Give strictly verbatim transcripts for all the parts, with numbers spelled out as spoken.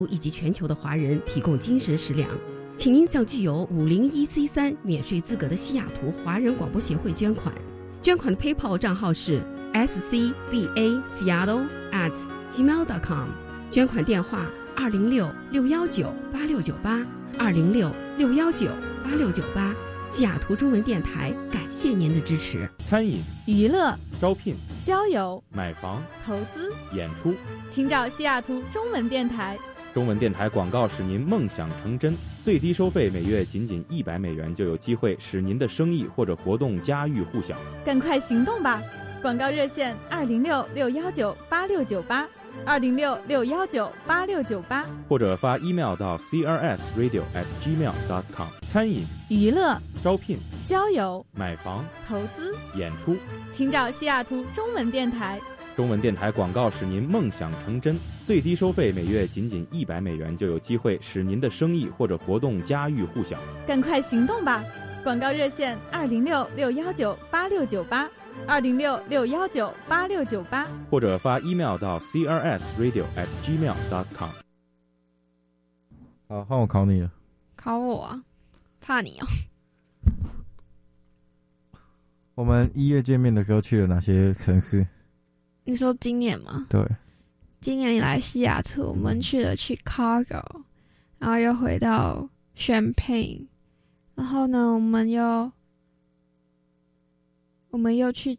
以及全球的华人提供精神食粮，请您向具有五零一 C 三免税资格的西雅图华人广播协会捐款。捐款的 PayPal 账号是 s c b a seattle at gmail dot com， 捐款电话二零六六幺九八六九八二零六六幺九八六九八。西雅图中文电台感谢您的支持。 餐饮、 娱乐、 招聘、 交友、 买房、 投资、 演出， 请找西雅图中文电台。 中文电台广告使您梦想成真，最低收费每月仅仅一百美元，就有机会使您的生意或者活动家喻户晓。 赶快行动吧！广告热线二零六六幺九八六九八二零六六幺九八六九八， 或者发 email 到 c r s radio at gmail dot com。餐饮、 娱乐、 招聘、 交友、 买房、 投资、 演出， 请找西雅图中文电台。 中文电台广告使您梦想成真，最低收费每月仅仅一百美元，就有机会使您的生意或者活动家喻户晓。 赶快行动吧！广告热线二零六六幺九八六九八二零六六幺九八六九八， 或者发 email 到 c r s radio at gmail dot com。 好，换我考你了。 考我啊？怕你哦。 我们一月见面的时候去了哪些城市？ 你说今年吗？ 对， 今年你来西雅图，我们去了 Chicago， 然后又回到 Champaign， 然后呢，我们又我们又去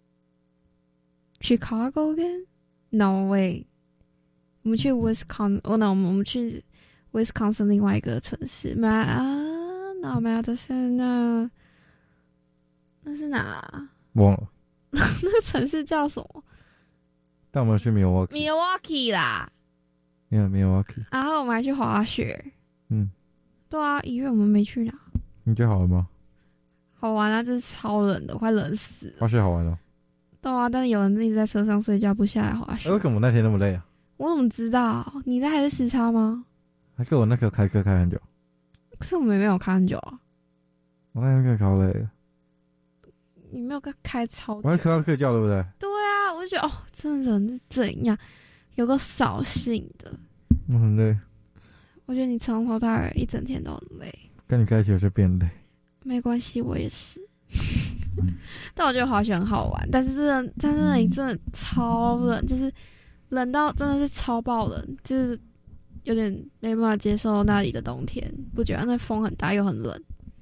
Chicago again？ No way， 我们去 Wisconsin， 哦、oh, no， 我们去 Wisconsin 另外一个城市，马啊，那 Madison 那那是哪？ 忘了， 那个城市叫什么？ 但我们去 Milwaukee Milwaukee 啦， 没有 Milwaukee， 然后我们还去滑雪。 嗯， 对啊，一月我们没去哪。 你觉得好玩吗？ 好玩啊，这是超冷的，快冷死了。 滑雪好玩哦。 对啊，但是有人一直在车上睡觉，不下来滑雪。 欸、为什么那天那么累啊？ 我怎么知道？你在还是时差吗？ 还是我那时候开车开很久？ 可是我们也没有开很久啊。 我那天真的超累的。 你没有开超久？ 我在车上睡觉，对不对？ 对啊，我就觉得哦，真的人是怎样，有个扫兴的。 我很累。 我觉得你从头到尾一整天都很累。 跟你在一起有些变累。 没关系，我也是。但我觉得滑雪很好玩，但是真的在那里真的超冷，就是冷到真的是超爆冷，就是有点没办法接受那里的冬天，不觉得那风很大又很冷，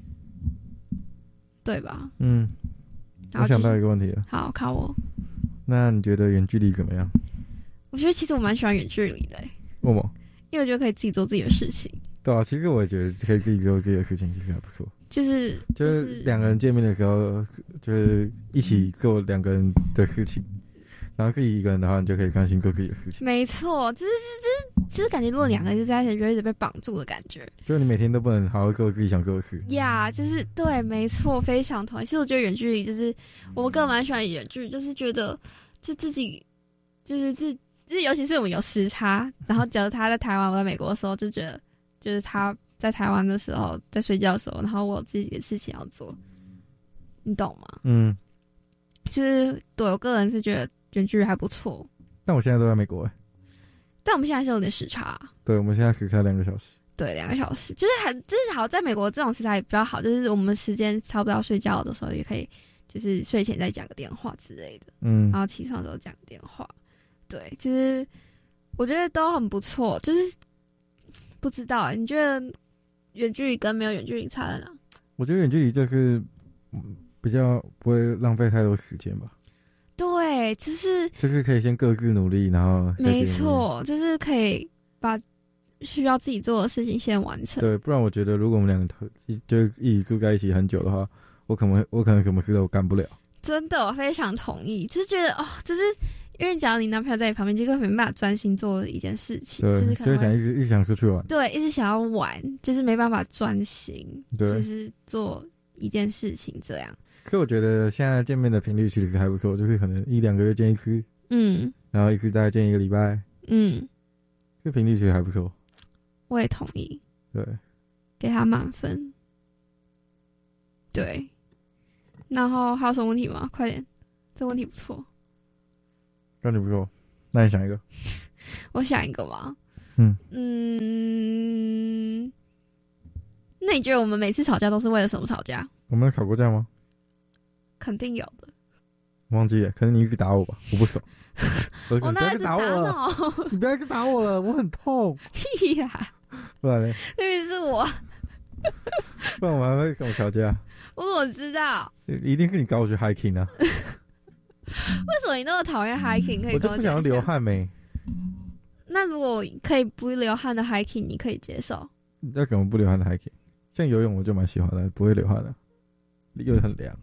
对吧？ 嗯。我想到一个问题了。 好，考我。 那你觉得远距离怎么样？ 我觉得其实我蛮喜欢远距离的。 为什么？ 因为我觉得可以自己做自己的事情。 对啊，其实我也觉得可以自己做自己的事情，其实还不错。 就是就是两个人见面的时候，就是一起做两个人的事情，然后自己一个人的话，你就可以专心做自己的事情。 没错，就是就是就是感觉，如果两个人在一起，就一直被绑住的感觉。 就你每天都不能好好做自己想做的事。 呀、yeah, 就是对，没错，非常同意。其实我觉得远距离就是我个人蛮喜欢远距离，就是觉得就自己就是自就是尤其是我们有时差，然后假如他在台湾，我在美国的时候，就觉得就是他在台湾的时候，在睡觉的时候，然后我有自己的事情要做，你懂吗？ 嗯， 就是对我个人是觉得远距离还不错。 但我现在都在美国哎。 但我们现在是有点时差。 对，我们现在时差两个小时。 对，两个小时，就是还至少在美国这种时差也比较好，就是我们时间差不多要睡觉的时候，也可以就是睡前再讲个电话之类的， 嗯， 然后起床的时候讲个电话。对，就是我觉得都很不错，就是不知道、欸、你觉得远距离跟没有远距离差在哪？ 我觉得远距离就是比较不会浪费太多时间吧。 对，就是就是可以先各自努力，然后没错，就是可以把需要自己做的事情先完成。 对，不然我觉得如果我们两个就一起住在一起很久的话，我可能我可能什么事都干不了。 真的，我非常同意，就是觉得哦，就是因为假如你男朋友在你旁边，就根本没办法专心做一件事情， 对， 就是可能就想一直一直想出去玩， 对，一直想要玩，就是没办法专心， 对， 就是做一件事情这样。 所以我觉得现在见面的频率其实还不错，就是可能一两个月见一次， 嗯， 然后一次大概见一个礼拜， 嗯， 这频率其实还不错。 我也同意， 对， 给他满分。对，然后还有什么问题吗？快点，这问题不错。 感觉不错，那你想一个？ 我想一个吧。 嗯嗯，那你觉得我们每次吵架都是为了什么吵架？ 我们有吵过架吗？ 肯定有的。 忘记了，可能你一直打我吧，我不爽。我说我你不要哪是打再打我了， 哦？ 你不要再打我了，我很痛。 屁呀！ 不然呢？ 明明是我， 不然我们还会怎么吵架？ 我怎么知道？ 一定是你找我去 hiking 啊！ 为什么你那么讨厌 hiking？ 可以我就跟讲一下不想要流。汗没？ 那如果可以不流汗的 hiking， 你可以接受？ 要怎么不流汗的 hiking？ 像游泳我就蛮喜欢的，不会流汗的，又很凉。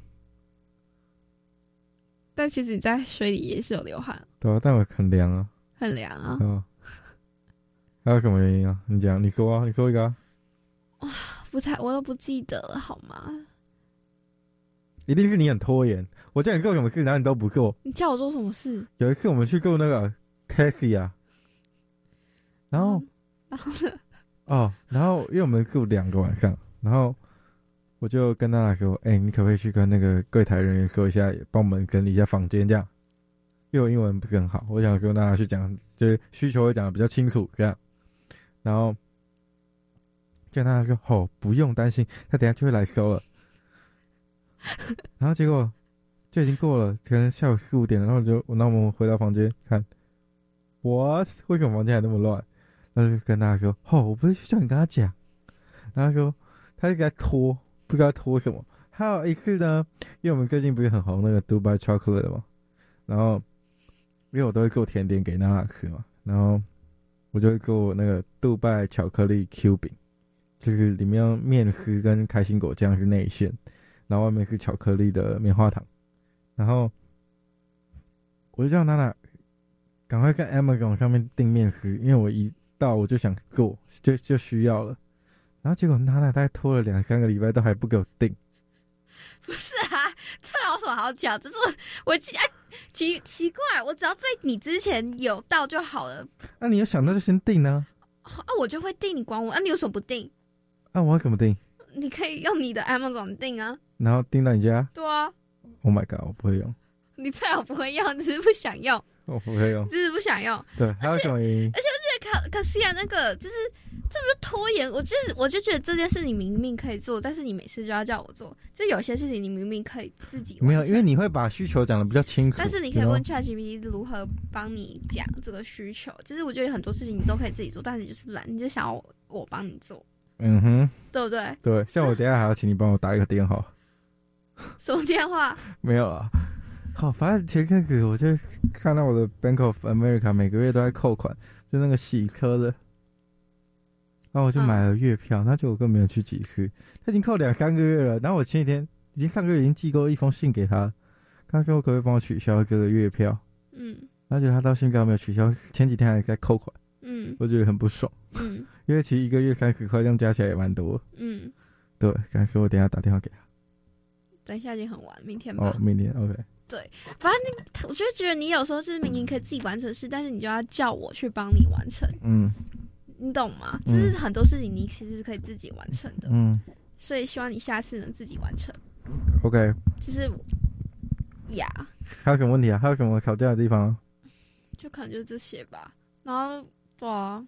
但其实你在水里也是有流汗， 对啊，但我很凉啊。 很凉啊。 哦，还有什么原因啊？你讲，你说啊，你说一个啊。 不太，我都不记得了，好吗？ 一定是你很拖延。我叫你做什么事，然后你都不做。 你叫我做什么事？ 有一次我们去做那个 Casey 啊，然后、 嗯然后呢？ 哦，然后因为我们住两个晚上，然后我就跟娜娜说：“哎、欸，你可不可以去跟那个柜台人员说一下，帮我们整理一下房间这样？”因为我英文不是很好，我想说娜娜去讲，就是需求会讲的比较清楚这样。然后就娜娜说：“哦，不用担心，他等一下就会来收了。”然后结果就已经过了，可能下午四五点了，然后就，然后我们回到房间看，我为什么房间还那么乱？然后就跟大家说：“哦，我不是叫你跟他讲。”然后他说他一直在拖，不知道拖什么。还有一次呢，因为我们最近不是很红那个 Dubai Chocolate 嘛，然后因为我都会做甜点给娜娜吃嘛，然后我就会做那个杜拜巧克力 Q 饼，就是里面面丝跟开心果酱是内馅。然后外面是巧克力的棉花糖，然后我就叫娜娜赶快在 Amazon 上面订面丝，因为我一到我就想做，就就需要了。然后结果娜娜大概拖了两三个礼拜都还不给我订。 不是啊，这有什么好讲？就是我奇哎奇奇怪，我只要在你之前有到就好了。 那、啊、你有想到就先订呢、 啊？啊，我就会订，你管我？啊，你有什么不订？ 啊，我要怎么订？ 你可以用你的 Amazon 订啊。 然后订到你家？ 对啊。 Oh my god， 我不会用。 你最好不会用，只是不想用。 我不会用， 只是不想用。 对，还有什么原因？ 而且我觉得卡卡西亚那个就是这不就拖延？我就是我就觉得这件事你明明可以做，但是你每次就要叫我做。就有些事情你明明可以自己完成。 没有，因为你会把需求讲得比较清楚。 但是你可以问 ChatGPT 如何帮你讲这个需求。就是我觉得很多事情你都可以自己做，但是你就是懒，你就想要我我帮你做。 嗯哼， 对不对？ 对，像我等一下还要请你帮我打一个电话。 什么电话？ 没有啊。好，反正前阵子我就看到我的 Bank of America 每个月都在扣款，就那个洗车的，然后我就买了月票，然后结果我根本没有去几次，他已经扣两三个月了。然后我前几天已经上个月已经寄过一封信给他，他说可不可以帮我取消这个月票？嗯，然后结果他到现在没有取消，前几天还在扣款。嗯，我觉得很不爽。嗯，因为其实一个月三十块，这样加起来也蛮多。嗯，对，刚才说我等一下打电话给他。 等一下已经很晚，明天吧。 哦，明天 OK。 对，反正你，我就觉得你有时候就是明明可以自己完成的事，但是你就要叫我去帮你完成。嗯，你懂吗？ 嗯、 就是很多事情你其实是可以自己完成的。嗯，所以希望你下次能自己完成。 OK。 就是呀。 还有什么问题啊？还有什么吵架的地方、啊？ 就可能就这些吧。然后，对啊，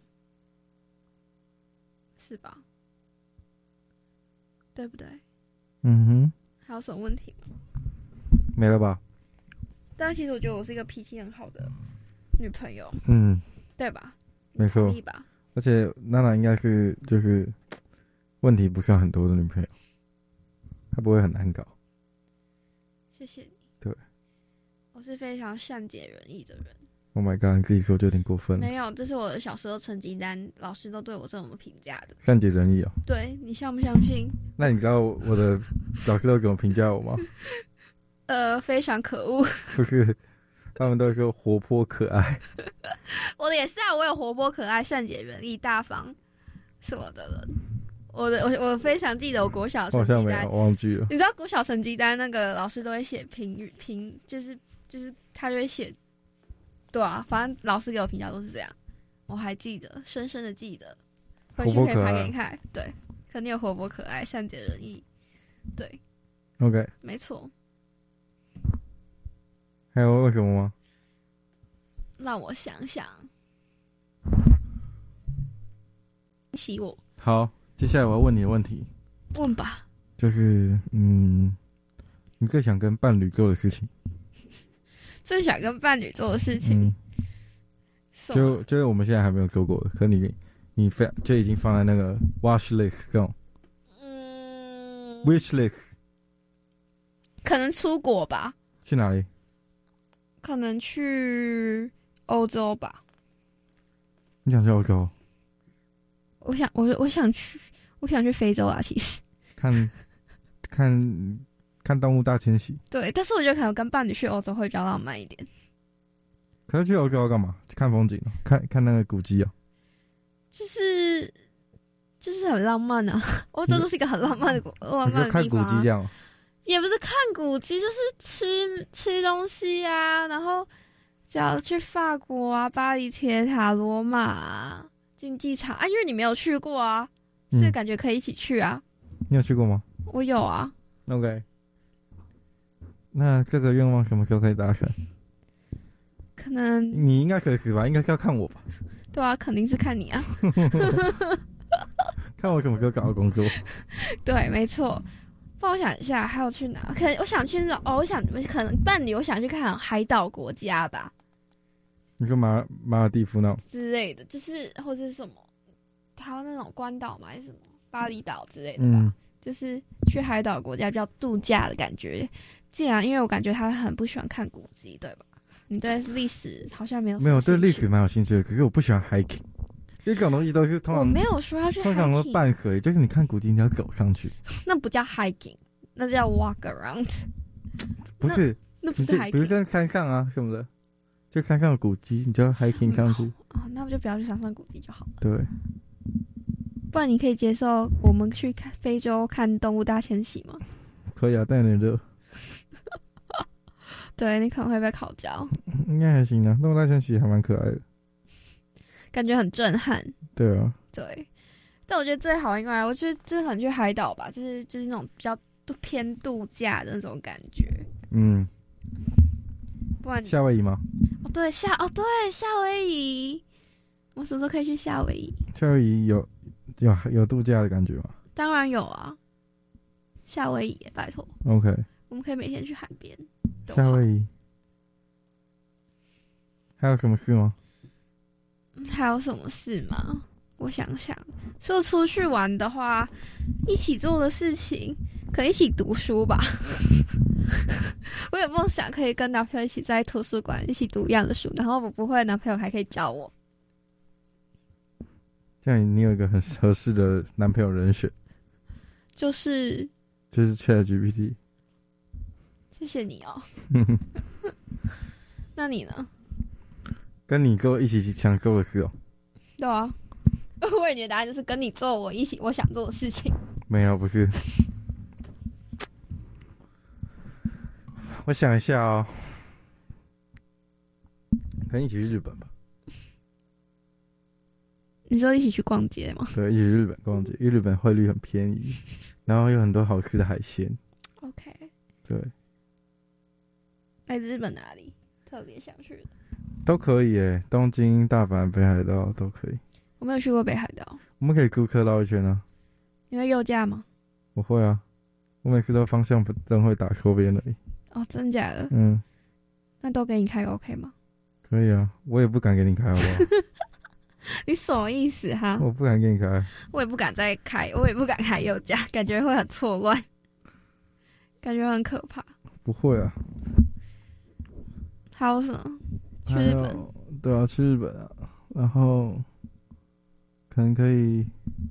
是吧？对不对？ 嗯哼。 还有什么问题吗？ 没了吧？ 但其实我觉得我是一个脾气很好的女朋友， 嗯， 对吧？ 没错， 可以吧？ 而且娜娜应该是就是问题不算很多的女朋友，她不会很难搞。 谢谢你。 对， 我是非常善解人意的人。 Oh my god， 你自己说就有点过分了。 没有，这是我的小时候成绩单，老师都对我这么评价的。 善解人意哦。 对，你相不相信？ 那你知道我的老师都怎么评价我吗？ 呃，非常可恶。 不是，他们都说活泼可爱。 我的也是啊，我有活泼可爱、善解人意、大方什么的人。我的我我非常记得我国小成绩单， 好像没有忘记了。 你知道国小成绩单那个老师都会写评语评，就是就是他就会写，对啊，反正老师给我评价都是这样，我还记得，深深的记得，回去可以拍给你看。对，肯定有活泼可爱、善解人意。对 ，OK， 没错。 还有为什么吗？ 让我想想， 息我。 好，接下来我要问你的问题， 问吧。 就是嗯，你最想跟伴侣做的事情？ 最想跟伴侣做的事情， 嗯，就就是我们现在还没有做过的，可你你非就已经放在那个 watch list 这种，嗯 ，wish list， 可能出国吧。 去哪里？ 可能去欧洲吧。 你想去欧洲？ 我想，我我想去，我想去非洲啊。其实看看看动物大迁徙。 对，但是我觉得可能跟伴侣去欧洲会比较浪漫一点。 可是去欧洲要干嘛？去看风景哦，看看那个古迹哦。 就是就是很浪漫啊，欧洲就是一个很浪漫的浪漫的地方、啊。 看古迹这样、哦？ 也不是看古迹，就是吃吃东西啊，然后只要去法国啊、巴黎铁塔、罗马、啊、竞技场啊，因为你没有去过啊，所以感觉可以一起去啊。 嗯、你有去过吗？ 我有啊。 OK， 那这个愿望什么时候可以达成？ 可能你应该随时吧，应该是要看我吧？ 对啊，肯定是看你啊。 看我什么时候找到工作。 对，没错。帮我想一下，还有去哪？可能我想去那种哦，我想可能伴侣，我想去看海岛国家吧。 你说马马尔地夫那种之类的，就是或者是什么，还有那种关岛嘛，还是什么巴厘岛之类的吧。嗯，就是去海岛国家比较度假的感觉。既然因为我感觉他很不喜欢看古迹，对吧？你对历史好像没有什么没有对历史蛮有兴趣的，可是我不喜欢 hiking。因为这种东西都是通常我没有说要去 hiking， 通常都伴随，就是你看古迹你要走上去， 那不叫 hiking， 那叫 walk around。 不是， 那, 那不是 hiking， 比如在山上啊什么的，就山上的古迹，你就要 hiking 上去。 哦，那我就不要去山上古迹就好了。 对， 不然你可以接受我们去看非洲看动物大迁徙吗？ 可以啊，但有点热。 对，你可能会被烤焦。 应该还行啊，动物大迁徙还蛮可爱的。 感觉很震撼。 对啊， 对，但我觉得最好应该，我觉得就是很去海岛吧，就是就是那种比较偏度假的那种感觉。嗯，不然夏威夷吗？ 哦，对夏哦对夏威夷，我什么时候可以去夏威夷？ 夏威夷有有有度假的感觉吗？ 当然有啊，夏威夷耶，拜托。 OK， 我们可以每天去海边。 夏威夷还有什么事吗？ 还有什么事吗？我想想，说出去玩的话，一起做的事情，可能一起读书吧。我有梦想可以跟男朋友一起在图书馆一起读一样的书，然后我不会的男朋友还可以教我。 这样你有一个很合适的男朋友人选， 就是就是 ChatGPT。 谢谢你哦。那你呢？ 跟你做一起想做的事哦。 对啊，我以为你的答案就是跟你做我一起我想做的事情。 没有，不是。我想一下哦，可能一起去日本吧。 你说一起去逛街吗？ 对，一起去日本逛街，因为日本汇率很便宜，然后有很多好吃的海鲜。 OK。 对。 在日本哪里特别想去的？ 都可以耶，东京、大阪、北海道都可以。 我没有去过北海道。 我们可以租车绕一圈啊。 你会右驾吗？ 我会啊，我每次都方向灯会打错边而已。 哦，真假的？ 嗯。 那都给你开 OK 吗？ 可以啊，我也不敢给你开，好不好？ 你什么意思哈？ 我不敢给你开。 我也不敢再开，我也不敢开右驾，感觉会很错乱，感觉很可怕。 不会啊。 还有什么？去日本？ 对啊，去日本啊，然后可能可以，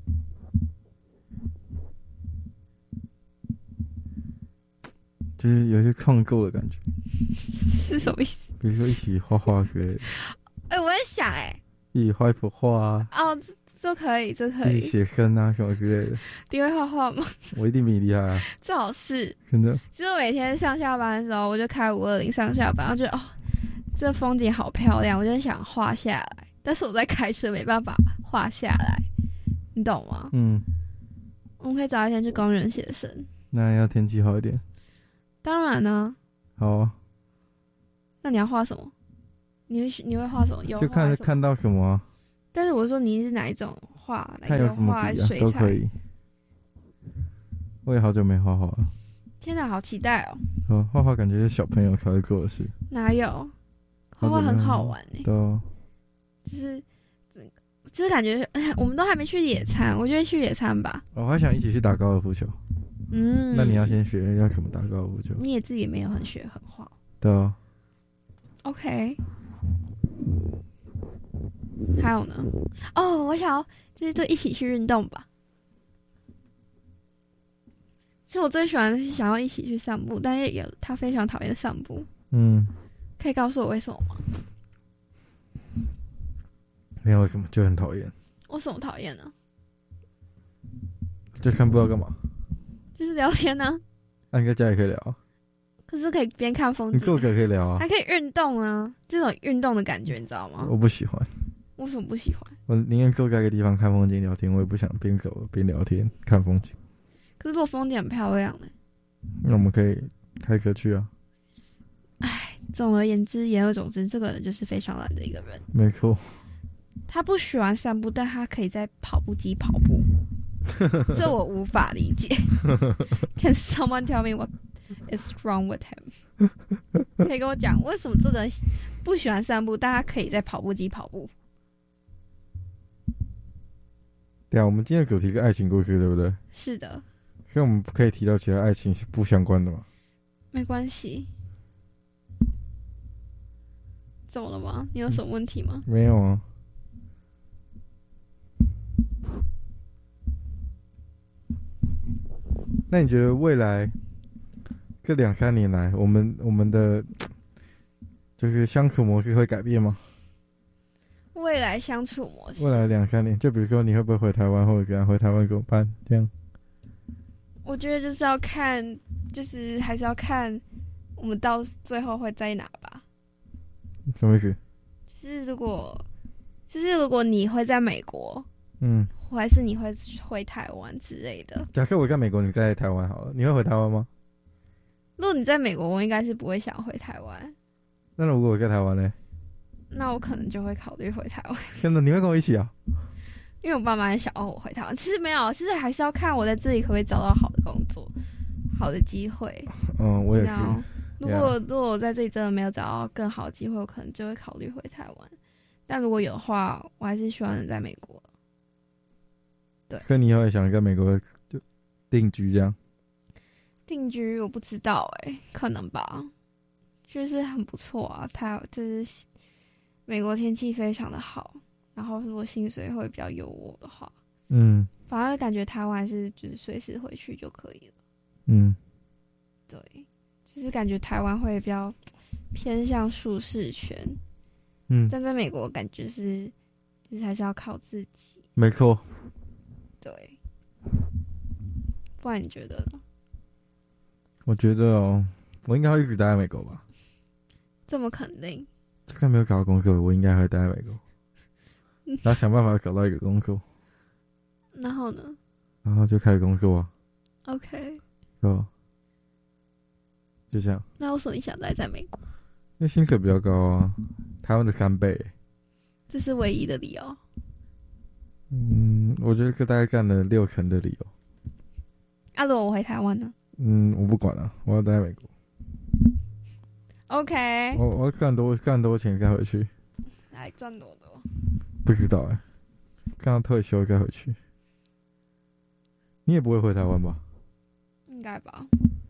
就是有些创作的感觉。 是什么意思？ 比如说一起画画之类的。 哎、欸，我也想哎、欸， 一起画一幅画啊。 哦，这可以，这可以。 一起写生啊什么之类的。 你会画画吗？ 我一定比你厉害啊！ 最好是真的。 其实我每天上下班的时候，我就开五二零上下班，然后觉得哦，这风景好漂亮，我就想画下来。但是我在开车，没办法画下来，你懂吗？嗯。我们可以找一天去公园写生。 那要天气好一点。 当然呢。 好啊。 那你要画什么？你会你会画什么？有就看看到什么啊。 但是我说你是哪一种画，来看有什么画笔啊水彩都可以。我也好久没画画了。 天哪，好期待哦！ 哦，画画感觉是小朋友才会做的事。 哪有？画画很好玩诶、 对啊， 就是就是感觉，哎，我们都还没去野餐，我觉得去野餐吧。 我还想一起去打高尔夫球。 嗯， 那你要先学要怎么打高尔夫球。 你也自己没有很学很画。 对啊。 OK。还有呢？哦，我想要就是就一起去运动吧。其实我最喜欢的是想要一起去散步，但是有他非常讨厌散步。 嗯， 可以告诉我为什么吗？ 没有什么，就很讨厌。 为什么讨厌呢？ 就散步要干嘛？ 就是聊天呢、啊。 那、啊、你在家也可以聊啊。 可是可以边看风景， 你坐着可以聊啊， 还可以运动啊，这种运动的感觉你知道吗？ 我不喜欢。 为什么不喜欢？ 我宁愿坐在一个地方看风景聊天，我也不想边走边聊天看风景。 可是如果风景很漂亮呢？ 那我们可以开车去啊。 唉，总而言之，言而总之，这个人就是非常懒的一个人。 没错。 他不喜欢散步，但他可以在跑步机跑步，这我无法理解。Can someone tell me what is wrong with him？ 可以跟我讲为什么这个人不喜欢散步，但他可以在跑步机跑步？ 对啊，我们今天的主题是爱情故事，对不对？ 是的。 所以我们可以提到其他爱情是不相关的吗？ 没关系。怎么了吗？你有什么问题吗？ 没有啊。那你觉得未来这两三年来，我们我们的就是相处模式会改变吗？ 未来相处模式， 未来两三年，就比如说你会不会回台湾，或者怎样，回台湾怎么办？这样， 我觉得就是要看，就是还是要看我们到最后会在哪吧。 什么意思？ 就是如果，就是如果你会在美国， 嗯， 还是你会回台湾之类的。 假设我在美国，你在台湾好了，你会回台湾吗？ 如果你在美国，我应该是不会想回台湾。 那如果我在台湾呢？ 那我可能就会考虑回台湾。 真的，你会跟我一起啊？ 因为我爸妈很想要我回台湾。其实没有，其实还是要看我在这里可不可以找到好的工作、好的机会。 嗯，我也是。 如果如果我在这里真的没有找到更好的机会，我可能就会考虑回台湾。但如果有的话，我还是喜欢在美国。对。 所以你以后也想在美国就定居这样？ 定居我不知道哎、欸，可能吧。就是很不错啊，它就是美国天气非常的好，然后如果薪水会比较优渥的话， 嗯， 反而感觉台湾是就是随时回去就可以了。 嗯， 对，就是感觉台湾会比较偏向舒适圈， 嗯， 但在美国感觉是就是还是要靠自己。 没错。 对，不然你觉得呢？ 我觉得哦，我应该会一直待在美国吧。 这么肯定？ 就算没有找到工作，我应该会待在美国，然后想办法找到一个工作。 然后呢？ 然后就开始工作啊。 OK。 哦，就这样。 那为什么你想待在美国？ 因为薪水比较高啊，台湾的三倍。 这是唯一的理由。 嗯，我觉得这大概占了六成的理由。 啊，如果我回台湾呢？ 嗯，我不管了、啊，我要待在美国。 OK。 我我要赚多赚多钱再回去。 来赚多多？ 不知道哎、欸，干到退休再回去。你也不会回台湾吧？ 应该吧。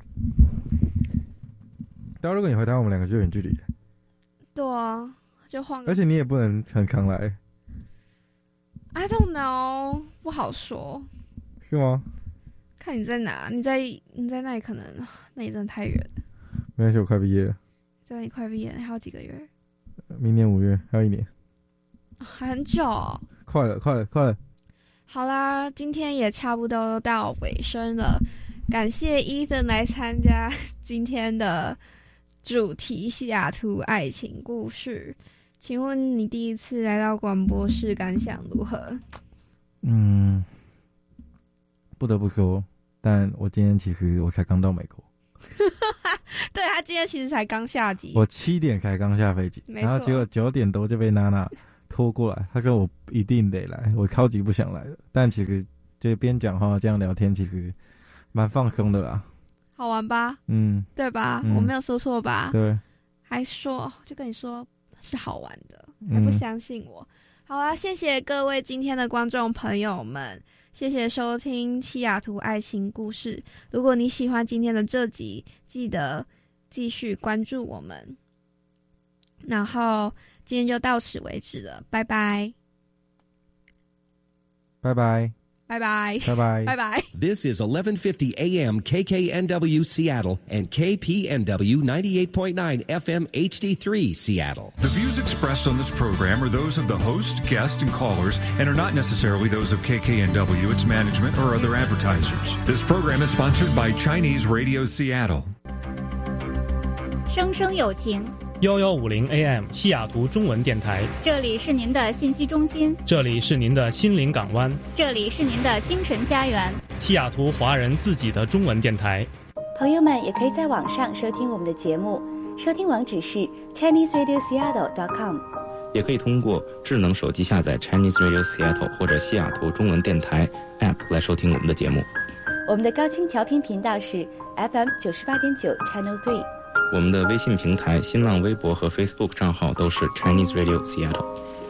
但如果你回台湾，我们两个就远距离。 对啊，就换个。 而且你也不能很常来。 I don't know， 不好说。 是吗？ 看你在哪，你在你在那里可能，那里真的太远了。 没关系，我快毕业了。 对，你快毕业了，还有几个月？ 明年五月，还有一年。 还很久、哦。 快了，快了，快了。 好啦，今天也差不多到尾声了，感谢伊森来参加今天的主题西雅图爱情故事。请问你第一次来到广播室感想如何？ 嗯，不得不说，但我今天其实我才刚到美国。 对，他今天其实才刚下机， 我七点才刚下飞机，然后结果九点多就被娜娜拖过来，他说我一定得来，我超级不想来的。但其实就边讲话这样聊天，其实蛮放松的啦。 好玩吧？ 嗯， 对吧？ 嗯、 我没有说错吧？ 对， 还说就跟你说是好玩的，还不相信我。嗯、好啊，谢谢各位今天的观众朋友们，谢谢收听西雅图爱情故事。如果你喜欢今天的这集，记得继续关注我们。然后今天就到此为止了，拜拜， 拜拜。 拜拜， 拜拜， 拜拜。 This is eleven fifty A M K K N W Seattle and K P N W ninety-eight point nine F M H D three Seattle. The views expressed on this program are those of the host, guests, and callers and are not necessarily those of K K N W, its management, or other advertisers. This program is sponsored by Chinese Radio Seattle. 生生有情幺幺五零 A M 西雅图中文电台， 这里是您的信息中心， 这里是您的心灵港湾， 这里是您的精神家园， 西雅图华人自己的中文电台。 朋友们也可以在网上收听我们的节目，收听网址是 Chinese Radio Seattle dot com， 也可以通过智能手机下载 Chinese Radio Seattle 或者西雅图中文电台 App 来收听我们的节目。 我们的高清调频频道是 F M 九十八点九 Channel three。 我们的微信平台、新浪微博和 Facebook 账号都是 Chinese Radio Seattle。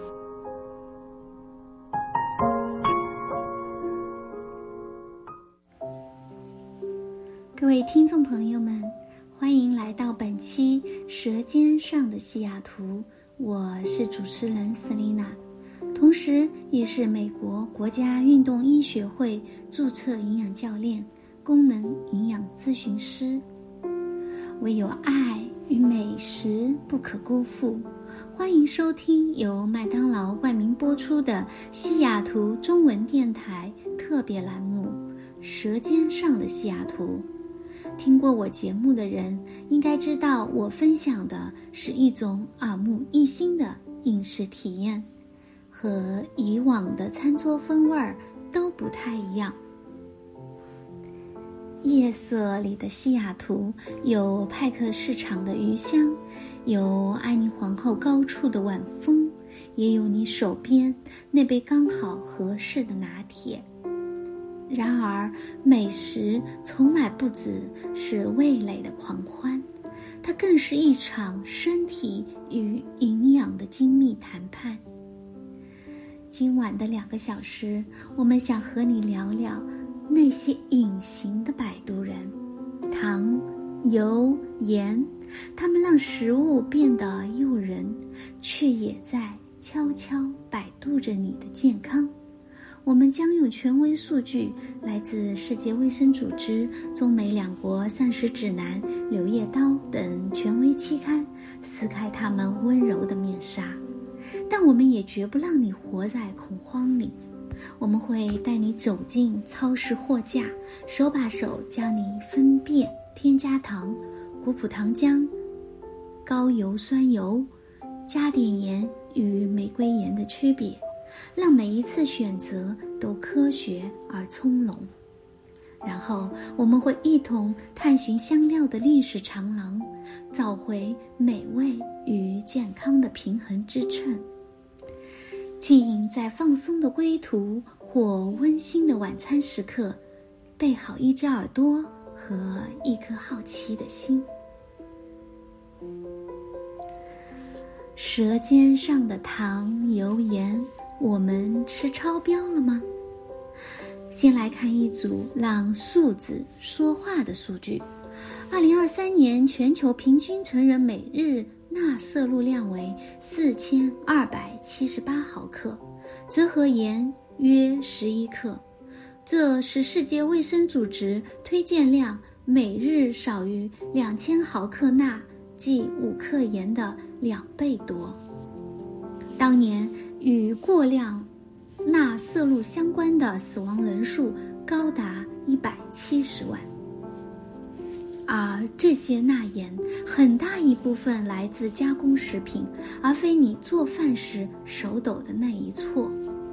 各位听众朋友们，欢迎来到本期《舌尖上的西雅图》，我是主持人 Selina， 同时也是美国国家运动医学会注册营养教练、功能营养咨询师。唯有爱与美食不可辜负，欢迎收听由麦当劳冠名播出的西雅图中文电台特别栏目《舌尖上的西雅图》。听过我节目的人应该知道，我分享的是一种耳目一新的饮食体验，和以往的餐桌风味都不太一样。夜色里的西雅图，有派克市场的鱼香，有安妮皇后高处的晚风，也有你手边那杯刚好合适的拿铁。然而美食从来不只是味蕾的狂欢，它更是一场身体与营养的精密谈判。今晚的两个小时，我们想和你聊聊那些隐形的摆渡人，糖、油、盐，它们让食物变得诱人，却也在悄悄摆渡着你的健康。我们将用权威数据，来自世界卫生组织、中美两国膳食指南、柳叶刀等权威期刊，撕开它们温柔的面纱。但我们也绝不让你活在恐慌里。我们会带你走进超市货架，手把手教你分辨添加糖、果葡糖浆、高油酸油、加碘盐与玫瑰盐的区别，让每一次选择都科学而从容。然后我们会一同探寻香料的历史长廊，找回美味与健康的平衡之称。请在放松的归途或温馨的晚餐时刻，备好一只耳朵和一颗好奇的心。舌尖上的糖、油、盐，我们吃超标了吗？先来看一组让数字说话的数据。二零二三年全球平均成人每日钠摄入量为四千二百七十八毫克，折合盐约十一克。这是世界卫生组织推荐量每日少于两千毫克钠，即五克盐的两倍多。当年与过量钠摄入相关的死亡人数高达一百七十万。而这些钠盐很大一部分来自加工食品，而非你做饭时手抖的那一撮。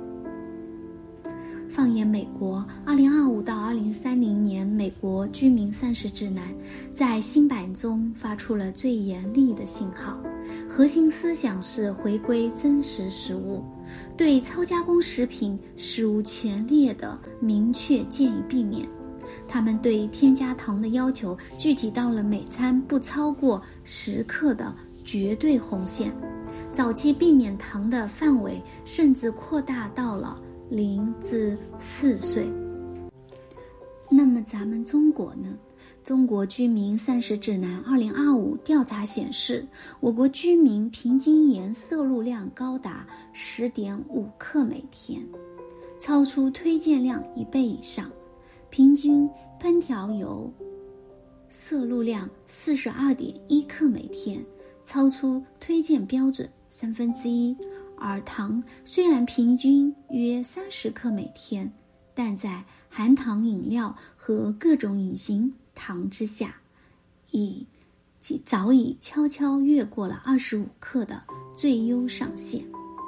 放眼美国，二零二五到二零三零年美国居民膳食指南在新版中发出了最严厉的信号， 核心思想是回归真实食物，对超加工食品史无前例的明确建议避免。他们对添加糖的要求具体到了每餐不超过十克的绝对红线，早期避免糖的范围甚至扩大到了零至四岁。那么咱们中国呢？中国居民膳食指南二零二五调查显示，我国居民平均盐摄入量高达 十点五克每天，超出推荐量一倍以上。平均烹调油摄入量 四十二点一克每天，超出推荐标准三分之一。而糖虽然平均约三十克每天，但在含糖饮料和各种隐形糖之下，已早已悄悄越过了二十五克的最优上限。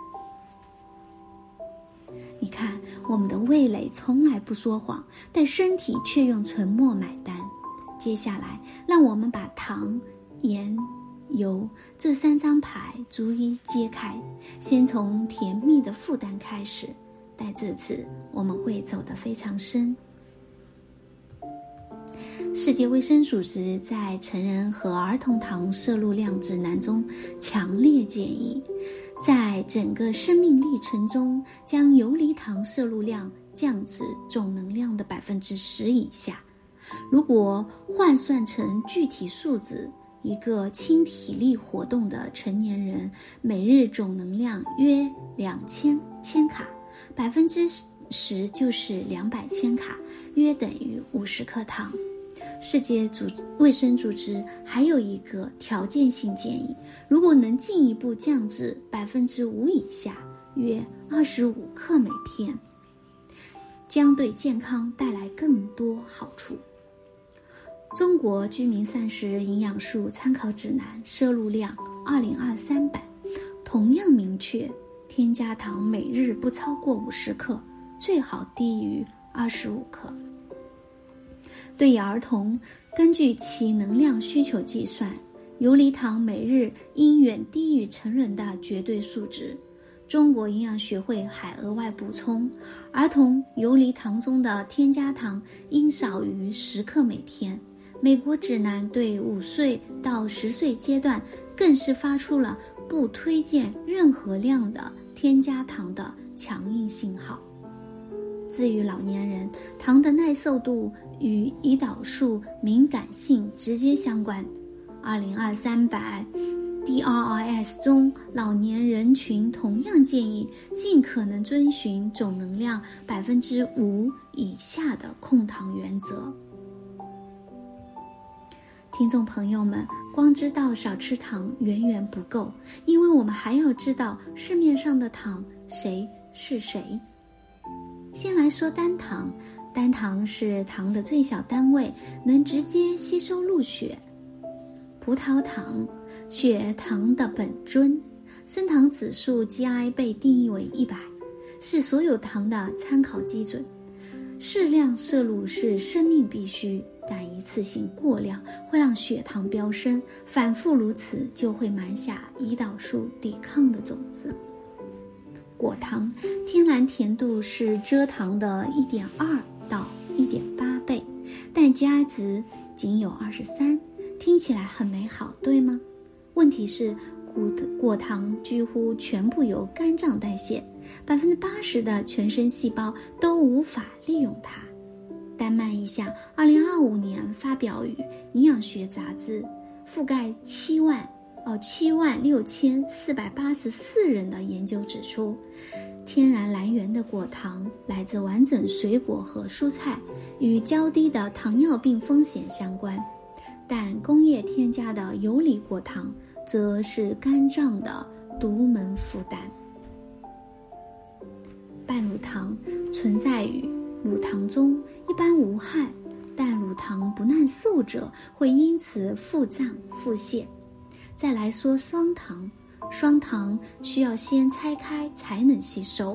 你看，我们的味蕾从来不说谎，但身体却用沉默买单。接下来，让我们把糖、盐、油这三张牌逐一揭开，先从甜蜜的负担开始，但这次我们会走得非常深。世界卫生组织在成人和儿童糖摄入量指南中强烈建议，在整个生命历程中将游离糖摄入量降至总能量的 百分之十 以下。如果换算成具体数值，一个轻体力活动的成年人每日总能量约两千千卡， 百分之十 就是两百千卡，约等于五十克糖。世界组卫生组织还有一个条件性建议，如果能进一步降至 百分之五 以下，约二十五克每天，将对健康带来更多好处。中国居民膳食营养素参考指南摄入量二零二三版同样明确，添加糖每日不超过五十克，最好低于二十五克。对于儿童，根据其能量需求计算，游离糖每日应远低于成人的绝对数值。中国营养学会还额外补充，儿童游离糖中的添加糖应少于十克每天。美国指南对五岁到十岁阶段更是发出了不推荐任何量的添加糖的强硬信号。至于老年人，糖的耐受度与胰岛素敏感性直接相关。二零二三版 D R I S 中，老年人群同样建议尽可能遵循总能量 百分之五 以下的控糖原则。听众朋友们，光知道少吃糖远远不够，因为我们还要知道市面上的糖谁是谁。先来说单糖，单糖是糖的最小单位，能直接吸收入血。葡萄糖，血糖的本尊，升糖指数 G I 被定义为一百，是所有糖的参考基准。适量摄入是生命必须，但一次性过量会让血糖飙升，反复如此就会埋下胰岛素抵抗的种子。果糖，天然甜度是蔗糖的 一点二到一点八倍，但 G I 值仅有二十三，听起来很美好，对吗？问题是果果糖几乎全部由肝脏代谢， 百分之八十 的全身细胞都无法利用它。丹麦一项二零二五年发表于营养学杂志，覆盖七万哦七万六千四百八十四人的研究指出，天然来源的果糖来自完整水果和蔬菜，与较低的糖尿病风险相关，但工业添加的游离果糖则是肝脏的独门负担。半乳糖存在于乳糖中，一般无害，但乳糖不耐受者会因此腹胀腹泻。再来说双糖，双糖需要先拆开才能吸收。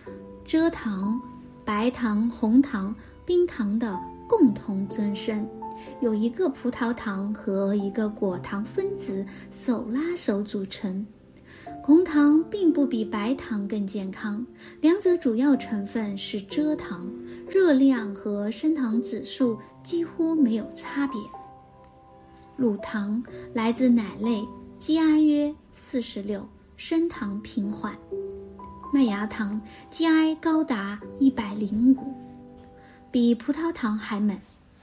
蔗糖、白糖、红糖、冰糖的共同增生， 由一个葡萄糖和一个果糖分子手拉手组成。红糖并不比白糖更健康，两者主要成分是蔗糖，热量和升糖指数几乎没有差别。乳糖来自奶类，G I 约四十六，升糖平缓。麦芽糖 G I 高达一百零五，比葡萄糖还猛。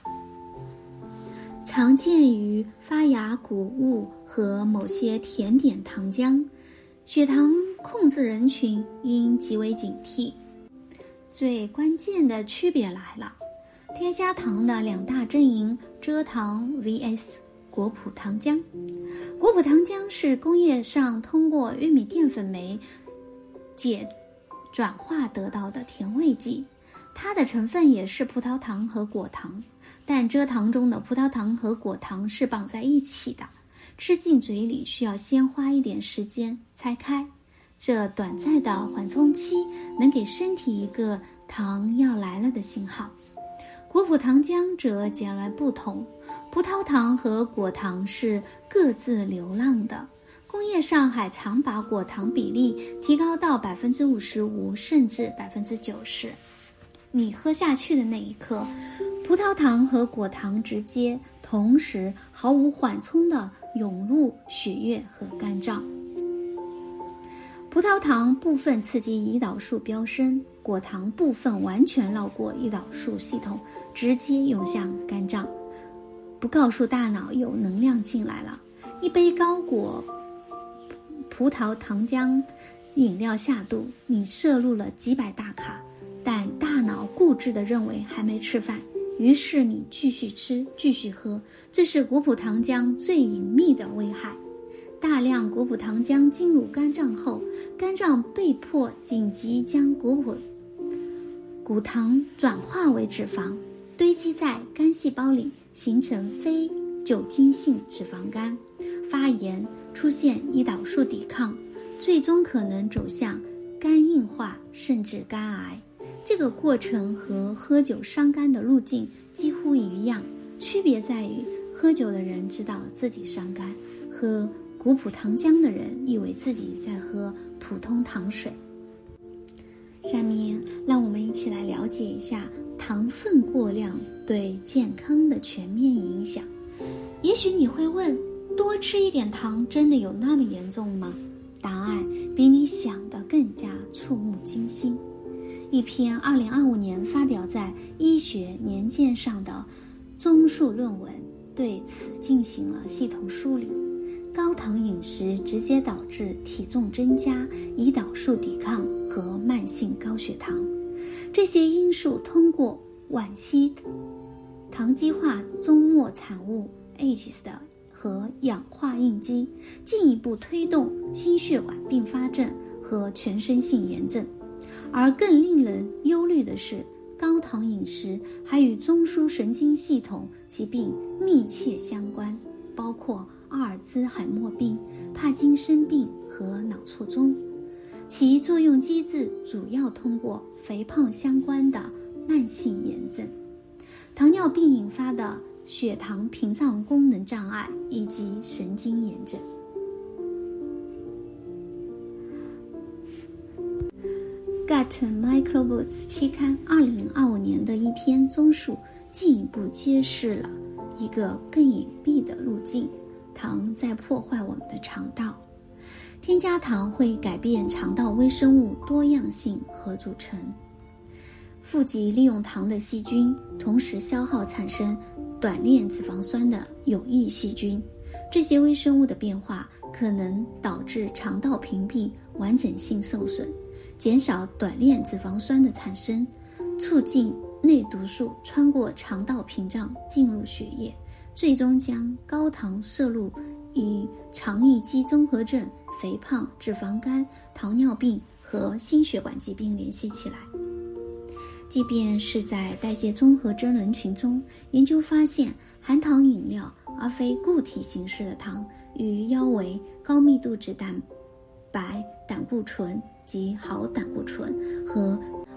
常见于发芽谷物和某些甜点糖浆，血糖控制人群应极为警惕。最关键的区别来了，添加糖的两大阵营，蔗糖 V S 果脯糖浆。果脯糖浆是工业上通过玉米淀粉酶解转化得到的甜味剂，它的成分也是葡萄糖和果糖，但蔗糖中的葡萄糖和果糖是绑在一起的，吃进嘴里需要先花一点时间拆开。这短暂的缓冲期能给身体一个糖要来了的信号。果脯糖浆则截然不同，葡萄糖和果糖是各自流浪的。工业上海常把果糖比例提高到百分之五十五，甚至百分之九十。你喝下去的那一刻，葡萄糖和果糖直接、同时毫无缓冲地涌入血液和肝脏。葡萄糖部分刺激胰岛素飙升，果糖部分完全绕过胰岛素系统，直接涌向肝脏，不告诉大脑有能量进来了。一杯高果葡萄糖浆饮料下肚，你摄入了几百大卡，但大脑固执地认为还没吃饭，于是你继续吃，继续喝。这是果脯糖浆最隐秘的危害。大量果脯糖浆进入肝脏后，肝脏被迫紧急将果脯谷糖转化为脂肪，堆积在肝细胞里，形成非酒精性脂肪肝，发炎，出现胰岛素抵抗，最终可能走向肝硬化甚至肝癌。这个过程和喝酒伤肝的路径几乎一样，区别在于喝酒的人知道自己伤肝，喝果脯糖浆的人以为自己在喝普通糖水。下面让我们一起来了解一下糖分过量对健康的全面影响。也许你会问，多吃一点糖真的有那么严重吗？答案比你想的更加触目惊心。一篇二零二五年发表在医学年鉴上的综述论文对此进行了系统梳理。高糖饮食直接导致体重增加、胰岛素抵抗和慢性高血糖。这些因素通过晚期糖基化终末产物 A G E S 的和氧化应激，进一步推动心血管并发症和全身性炎症。而更令人忧虑的是，高糖饮食还与中枢神经系统疾病密切相关，包括阿尔兹海默病、帕金森病和脑卒中。其作用机制主要通过肥胖相关的慢性炎症、糖尿病引发的血糖屏障功能障碍以及神经炎症。Gut Microbes 期刊二零二五年的一篇综述进一步揭示了一个更隐蔽的路径，糖在破坏我们的肠道。添加糖会改变肠道微生物多样性和组成。富集利用糖的细菌，同时消耗产生短链脂肪酸的有益细菌。这些微生物的变化可能导致肠道屏蔽完整性受损，减少短链脂肪酸的产生，促进内毒素穿过肠道屏障进入血液，最终将高糖摄入与肠易激综合症、肥胖、脂肪肝、糖尿病和心血管疾病联系起来。即便是在代谢综合征人群中，研究发现含糖饮料而非固体形式的糖与腰围、高密度脂蛋白、胆固醇及好胆固醇和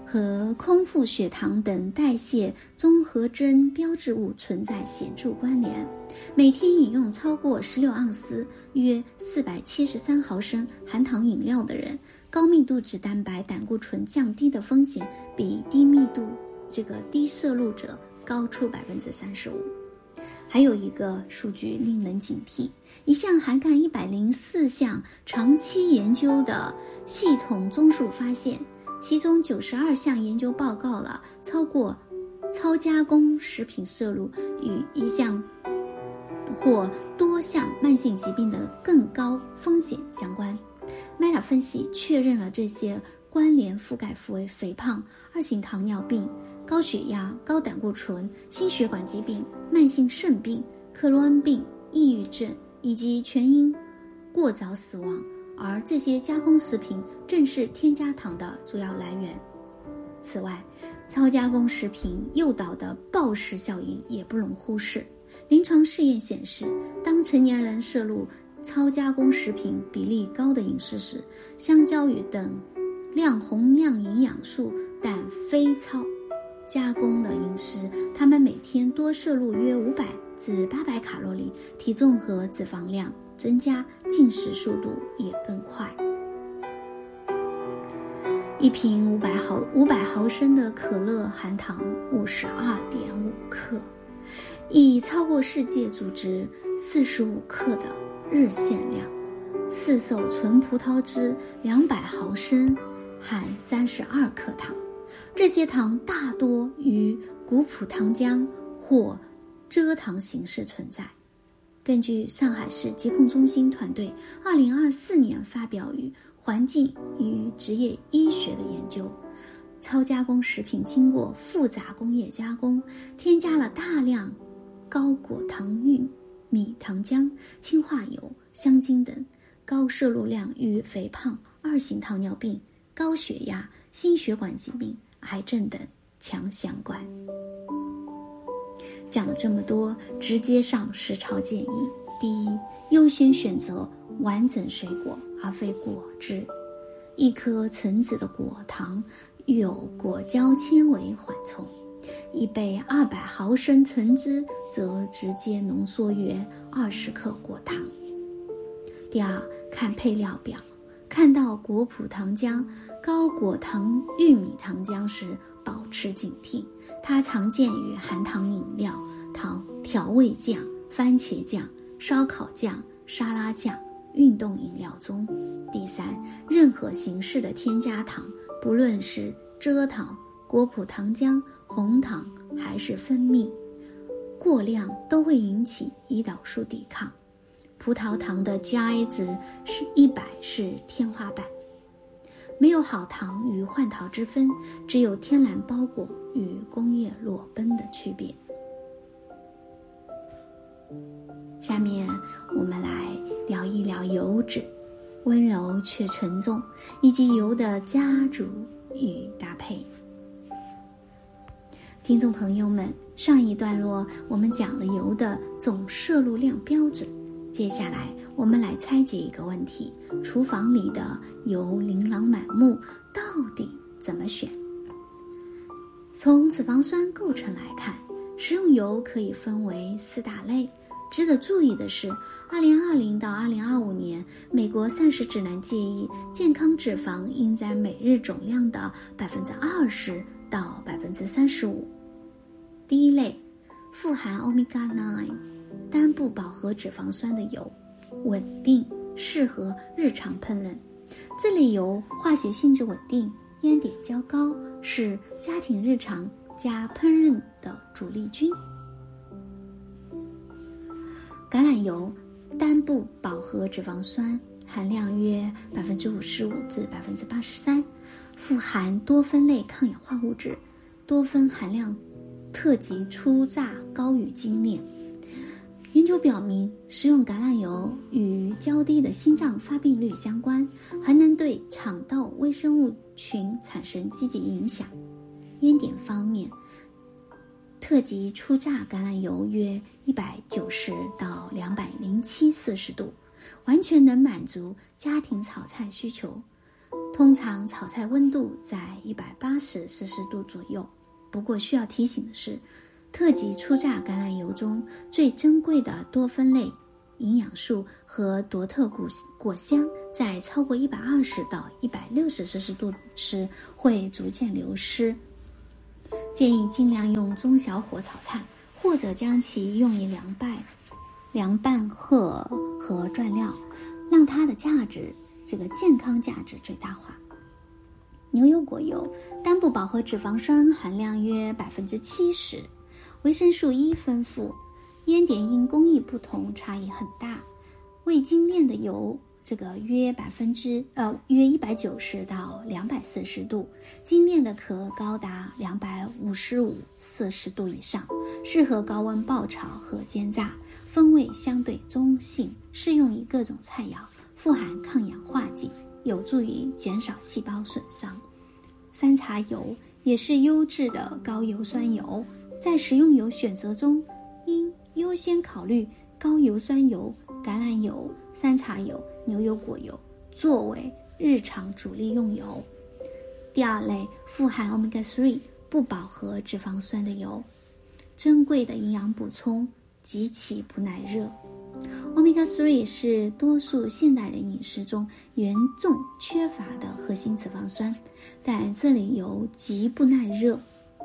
和空腹血糖等代谢综合征标志物存在显著关联。每天饮用超过十六盎司约四百七十三毫升含糖饮料的人，高密度脂蛋白胆固醇降低的风险比低密度这个低摄入者高出 百分之三十五。 还有一个数据令人警惕，一项涵盖一百零四项长期研究的系统综述发现，其中九十二项研究报告了超过超加工食品摄入与一项或多项慢性疾病的更高风险相关。Meta 分析确认了这些关联覆盖为肥胖、二型糖尿病、高血压、高胆固醇、心血管疾病、慢性肾病、克罗恩病、抑郁症以及全因过早死亡，而这些加工食品正是添加糖的主要来源。此外，超加工食品诱导的暴食效应也不容忽视。临床试验显示，当成年人摄入超加工食品比例高的饮食时，相较于等量宏量营养素但非超加工的饮食，他们每天多摄入约五百至八百卡路里，体重和脂肪量增加，进食速度也更快。一瓶五百毫五百毫升的可乐含糖五十二点五克，已超过世界组织四十五克的日限量。四手纯葡萄汁两百毫升含三十二克糖，这些糖大多于古朴糖浆或蔗糖形式存在。根据上海市疾控中心团队二零二四年发表于环境与职业医学的研究，超加工食品经过复杂工业加工，添加了大量高果糖玉米糖浆、氢化油、香精等，高摄入量与肥胖、二型糖尿病、高血压、心血管疾病、癌症等强相关。讲了这么多，直接上实操建议：第一，优先选择完整水果而非果汁。一颗橙子的果糖有果胶纤维缓冲，一杯二百毫升橙汁则直接浓缩约二十克果糖。第二，看配料表，看到果脯糖浆、高果糖玉米糖浆时保持警惕，它常见于含糖饮料、糖调味酱、番茄酱、烧烤酱、沙拉酱、运动饮料中。第三，任何形式的添加糖，不论是蔗糖、果脯糖浆、红糖还是蜂蜜，过量都会引起胰岛素抵抗。葡萄糖的 G I 值是一百，是天花板。没有好糖与换糖之分，只有天然包裹与工业裸奔的区别。下面我们来聊一聊油脂，温柔却沉重，以及油的家族与搭配。听众朋友们，上一段落我们讲了油的总摄入量标准，接下来我们来拆解一个问题：厨房里的油琳琅满目，到底怎么选？从脂肪酸构成来看，食用油可以分为四大类。值得注意的是，二零二零到二零二五年，美国膳食指南建议健康脂肪应占每日总量的百分之二十到百分之三十五。第一类，富含 欧米伽九 单不饱和脂肪酸的油，稳定，适合日常烹饪。这类油化学性质稳定，烟点较高，是家庭日常加烹饪的主力军。橄榄油单不饱和脂肪酸含量约 百分之五十五 至 百分之八十三， 富含多酚类抗氧化物质，多酚含量特级初榨高于精炼。研究表明，食用橄榄油与较低的心脏发病率相关，还能对肠道微生物群产生积极影响。烟点方面，特级初榨橄榄油约一百九十到两百零七摄氏度，完全能满足家庭炒菜需求。 通常炒菜温度在一百八十摄氏度左右。不过需要提醒的是，特级初榨橄榄油中最珍贵的多酚类、营养素和独特果果香，在超过一百二十到一百六十摄氏度时会逐渐流失。建议尽量用中小火炒菜，或者将其用于凉拌、凉拌和和蘸料，让它的价值，这个健康价值最大化。牛油果油单不饱和脂肪酸含量约百分之七十，维生素 E 丰富，烟点因工艺不同差异很大。未精炼的油，这个约百分之呃约一百九十到两百四十度，精炼的可高达两百五十五摄氏度以上，适合高温爆炒和煎炸，风味相对中性，适用于各种菜肴，富含抗氧化剂，有助于减少细胞损伤。山茶油也是优质的高油酸油，在食用油选择中，应优先考虑高油酸油、橄榄油、山茶油、牛油果油作为日常主力用油。第二类，富含 欧米伽三 不饱和脂肪酸的油，珍贵的营养补充，极其不耐热。欧米伽三 是多数现代人饮食中严重缺乏的核心脂肪酸，但这类油极不耐热。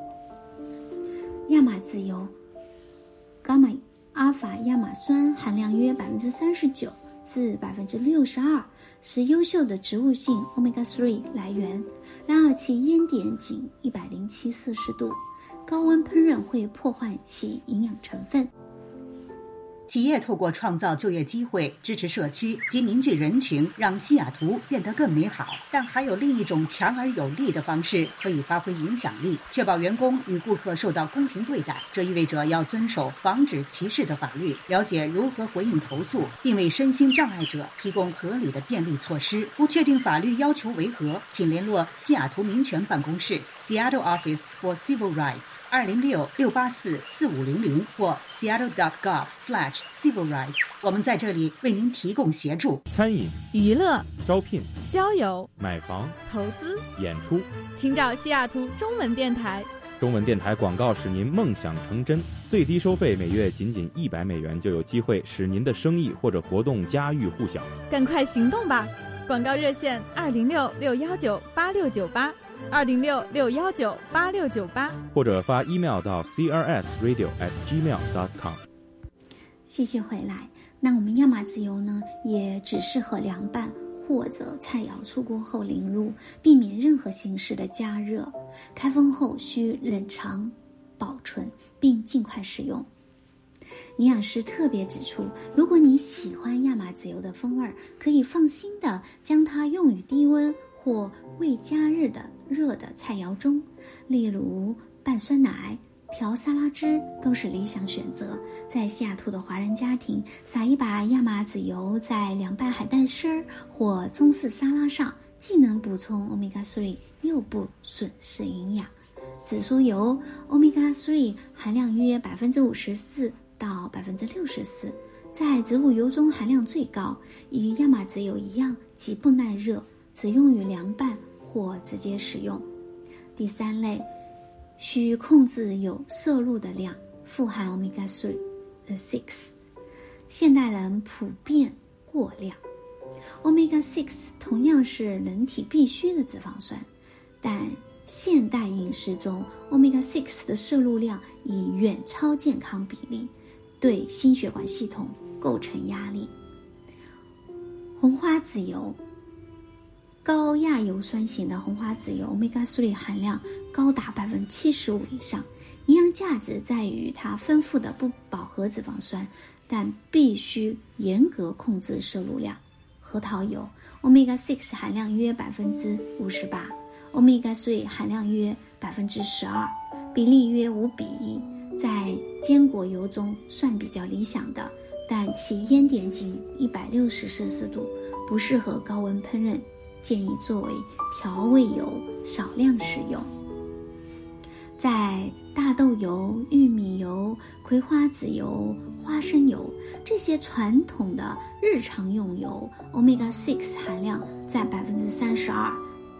亚麻籽油、伽马阿尔法亚麻酸含量约百分之三十九至百分之六十二，是优秀的植物性 欧米伽三 来源。然而其烟点仅一百零七摄氏度，高温烹饪会破坏其营养成分。 企业透过创造就业机会、支持社区及凝聚人群，让西雅图变得更美好。但还有另一种强而有力的方式可以发挥影响力，确保员工与顾客受到公平对待。这意味着要遵守防止歧视的法律，了解如何回应投诉，并为身心障碍者提供合理的便利措施。不确定法律要求为何，请联络西雅图民权办公室 Seattle Office for Civil Rights 二零六六八四四五零零或 seattle dot gov slash civil rights。 我们在这里为您提供协助。 餐饮、 娱乐、 招聘、 交友、 买房、 投资、 演出， 请找西雅图中文电台。 中文电台广告使您梦想成真，最低收费每月仅仅一百美元，就有机会使您的生意或者活动家喻户晓。 赶快行动吧！广告热线二零六六幺九八六九八。二零六六幺九八六九八， 或者发 email 到 c r s radio at gmail dot com。 谢谢回来。那我们亚麻籽油呢，也只适合凉拌或者菜肴出锅后淋入，避免任何形式的加热。开封后需冷藏保存，并尽快使用。营养师特别指出，如果你喜欢亚麻籽油的风味，可以放心的将它用于低温或未加热的热的菜肴中，例如拌酸奶、调沙拉汁都是理想选择。在西雅图的华人家庭，撒一把亚麻籽油在凉拌海带丝或中式沙拉上，既能补充 欧米伽三， 又不损失营养。紫苏油 欧米伽三 含量约百分之五十四到百分之六十四，在植物油中含量最高，与亚麻籽油一样极不耐热，只用于凉拌或直接食用。第三类，需控制有摄入的量，富含 欧米伽三 六。现代人普遍过量。欧米伽六同样是人体必需的脂肪酸，但现代饮食中欧米伽六的摄入量已远超健康比例，对心血管系统构成压力。红花籽油，高亚油酸型的红花籽油 欧米伽三 含量高达百分之七十五以上，营养价值在于它丰富的不饱和脂肪酸，但必须严格控制摄入量。核桃油 欧米伽六 含量约百分之五十八，欧米伽三含量约百分之十二，比例约五比一，在坚果油中算比较理想的，但其烟点仅一百六十摄氏度，不适合高温烹饪，建议作为调味油少量使用。在大豆油、玉米油、葵花籽油、花生油这些传统的日常用油，欧米伽六含量在百分之三十二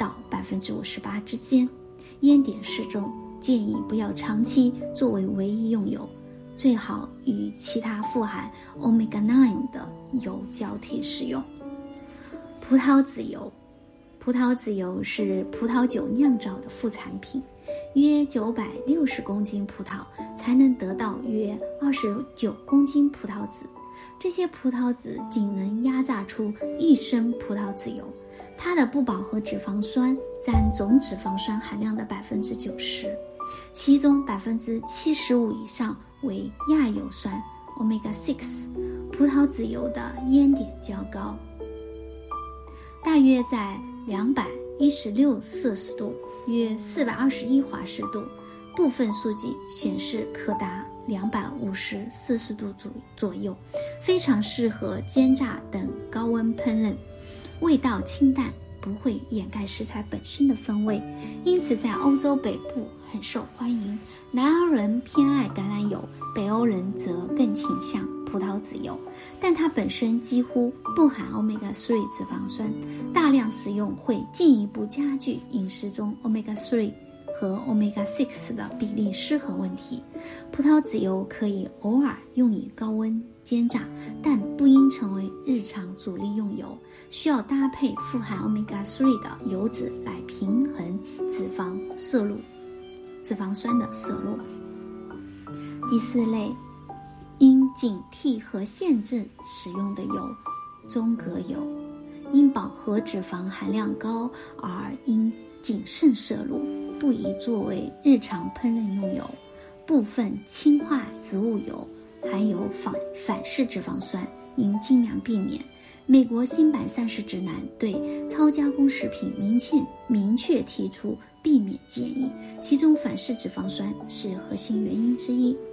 到百分之五十八之间。烟点适中，建议不要长期作为唯一用油，最好与其他富含 欧米伽九 的油交替使用。葡萄籽油，葡萄籽油是葡萄酒酿造的副产品，约九百六十公斤葡萄才能得到约二十九公斤葡萄籽，这些葡萄籽仅能压榨出一升葡萄籽油，它的不饱和脂肪酸占总脂肪酸含量的百分之九十，其中百分之七十五以上为亚油酸 欧米伽六， 葡萄籽油的烟点较高，大约在两百一十六摄氏度，约四百二十一华氏度，部分数据显示可达两百五十摄氏度左右，非常适合煎炸等高温烹饪，味道清淡，不会掩盖食材本身的风味，因此在欧洲北部很受欢迎。南欧人偏爱橄榄油，北欧人则更倾向葡萄籽油，但它本身几乎不含 欧米伽三 脂肪酸，大量使用会进一步加剧饮食中 欧米伽三 和 欧米伽六 的比例失衡问题。葡萄籽油可以偶尔用于高温煎炸，但不应成为日常主力用油，需要搭配富含 欧米伽三 的油脂来平衡脂肪摄入脂肪酸的摄入。第四类，应警惕和限制使用的油，中革油，因饱和脂肪含量高而应谨慎摄入，不宜作为日常烹饪用油。部分氢化植物油含有反反式脂肪酸，应尽量避免。美国新版膳食指南对超加工食品明确明确提出避免建议，其中反式脂肪酸是核心原因之一。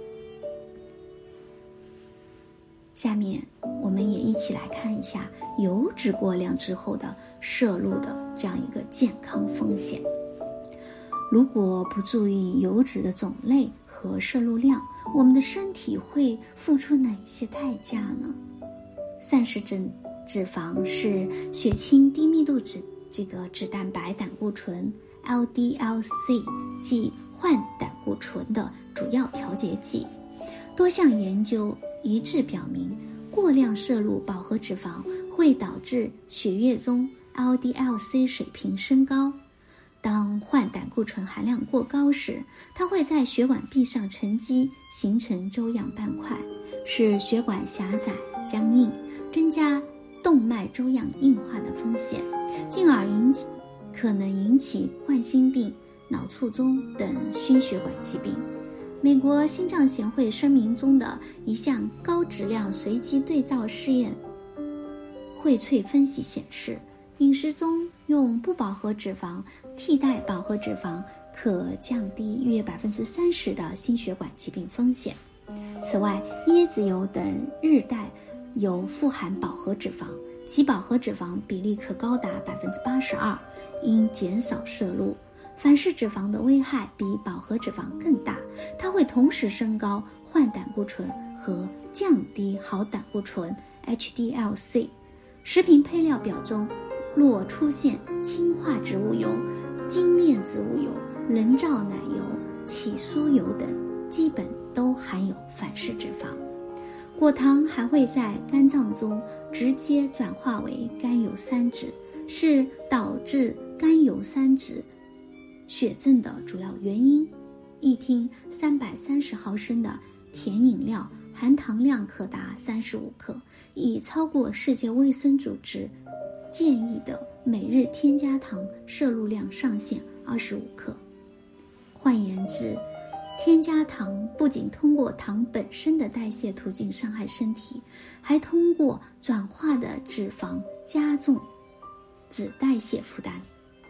下面我们也一起来看一下油脂过量之后的摄入的这样一个健康风险。如果不注意油脂的种类和摄入量，我们的身体会付出哪些代价呢？膳食脂脂肪是血清低密度脂这个脂蛋白胆固醇 L D L C 即换胆固醇的主要调节剂。多项研究一致表明，过量摄入饱和脂肪会导致血液中 L D L C 水平升高。当换胆固醇含量过高时，它会在血管壁上沉积，形成粥样斑块，使血管狭窄僵硬，增加动脉粥样硬化的风险，进而引起可能引起冠心病、脑卒中等心血管疾病。美国心脏协会声明中的一项高质量随机对照试验荟萃分析显示，饮食中用不饱和脂肪替代饱和脂肪可降低约 百分之三十 的心血管疾病风险。此外，椰子油等日带油富含饱和脂肪，其饱和脂肪比例可高达 百分之八十二， 应减少摄入。反式脂肪的危害比饱和脂肪更大，它会同时升高换胆固醇和降低好胆固醇 H D L C。 食品配料表中若出现氢化植物油、精炼植物油、人造奶油、起酥油等，基本都含有反式脂肪。果糖还会在肝脏中直接转化为甘油三酯，是导致甘油三酯血症的主要原因。一听三百三十毫升的甜饮料含糖量可达三十五克，已超过世界卫生组织建议的每日添加糖摄入量上限二十五克。换言之，添加糖不仅通过糖本身的代谢途径伤害身体，还通过转化的脂肪加重脂代谢负担。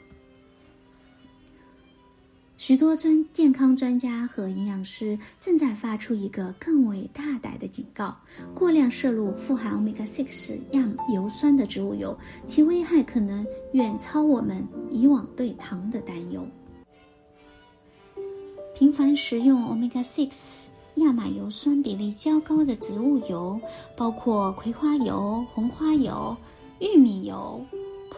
许多专健康专家和营养师正在发出一个更为大胆的警告：过量摄入富含 欧米伽六 亚油酸的植物油，其危害可能远超我们以往对糖的担忧。频繁食用 欧米伽六 亚马油酸比例较高的植物油，包括葵花油、红花油、玉米油、葡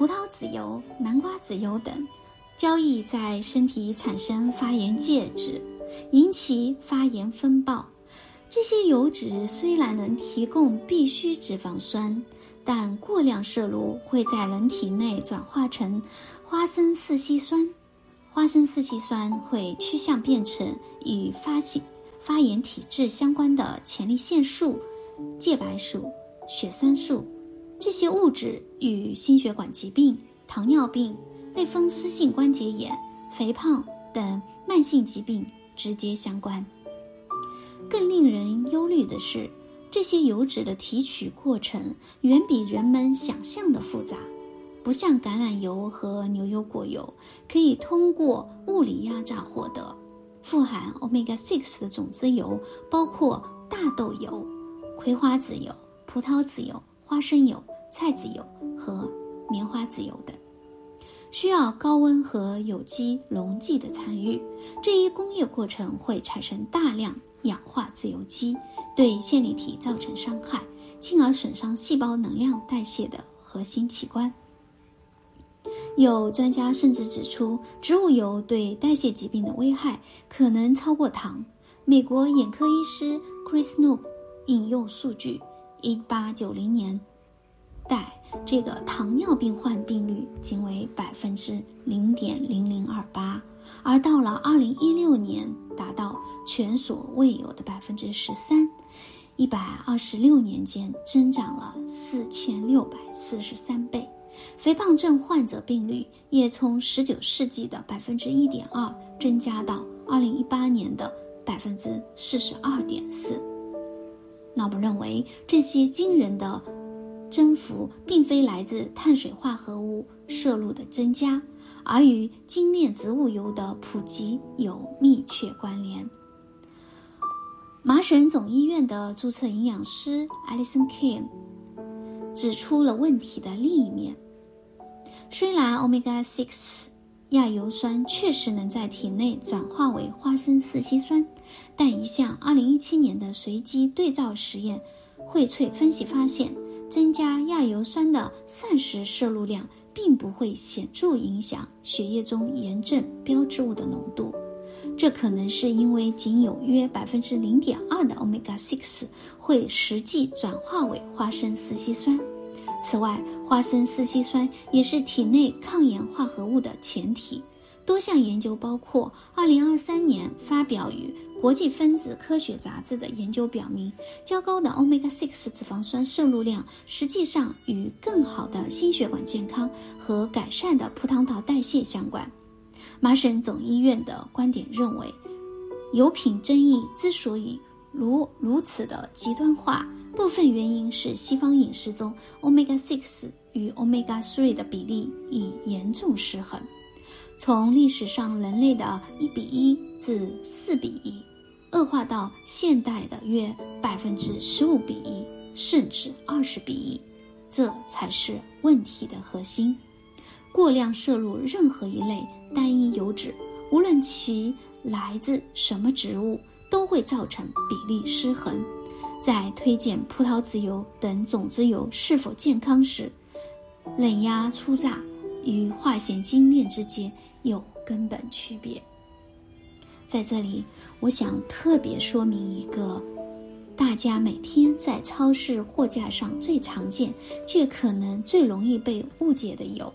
葡萄籽油、南瓜籽油等，交易在身体产生发炎介质，引起发炎风暴。这些油脂虽然能提供必需脂肪酸，但过量摄入会在人体内转化成花生四烯酸。花生四烯酸会趋向变成与发起发炎体质相关的前列腺素、介白素、血栓素。这些物质与心血管疾病、糖尿病、类风湿性关节炎、肥胖等慢性疾病直接相关。更令人忧虑的是，这些油脂的提取过程远比人们想象的复杂。不像橄榄油和牛油果油可以通过物理压榨获得。富含 欧米伽六 的种子油包括大豆油、葵花籽油、葡萄籽油、花生油、菜籽油和棉花籽油等，需要高温和有机溶剂的参与。这一工业过程会产生大量氧化自由基，对线粒体造成伤害，进而损伤细胞能量代谢的核心器官。有专家甚至指出，植物油对代谢疾病的危害可能超过糖。美国眼科医师 Chris Noble 引用数据，一八九零年代这个糖尿病患病率仅为百分之零点零零二八，而到了二零一六年达到前所未有的百分之十三，一百二十六年间增长了四千六百四十三倍。肥胖症患者病率也从十九世纪的百分之一点二增加到二零一八年的百分之四十二点四。诺布认为，这些惊人的增幅并非来自碳水化合物摄入的增加，而与精炼植物油的普及有密切关联。麻省总医院的注册营养师 Alison Kane 指出了问题的另一面。虽然 欧米伽六 亚油酸确实能在体内转化为花生四烯酸，但一项二零一七年的随机对照实验荟萃分析发现，增加亚油酸的膳食摄入量并不会显著影响血液中炎症标志物的浓度。这可能是因为仅有约 百分之零点二 的 欧米伽六 会实际转化为花生四烯酸。此外，花生四烯酸也是体内抗炎化合物的前体。多项研究包括二零二三年发表于国际分子科学杂志的研究表明，较高的 欧米伽六 脂肪酸摄入量实际上与更好的心血管健康和改善的葡萄糖代谢相关。麻省总医院的观点认为，油品争议之所以如如此的极端化，部分原因是西方饮食中 欧米伽六 与 欧米伽三 的比例已严重失衡，从历史上人类的一比一至四比一，恶化到现代的约百分之十五比一，甚至二十比一，这才是问题的核心。过量摄入任何一类单一油脂，无论其来自什么植物，都会造成比例失衡。在推荐葡萄籽油等种子油是否健康时，冷压初榨与化咸精炼之间有根本区别。在这里，我想特别说明一个大家每天在超市货架上最常见却可能最容易被误解的油